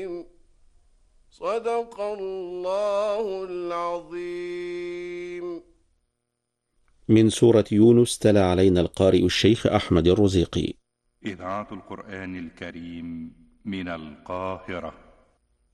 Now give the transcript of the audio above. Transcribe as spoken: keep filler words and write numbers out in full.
صدق الله العظيم. من سورة يونس تلا علينا القارئ الشيخ أحمد الرزيقي. إذاعة القرآن الكريم من القاهرة.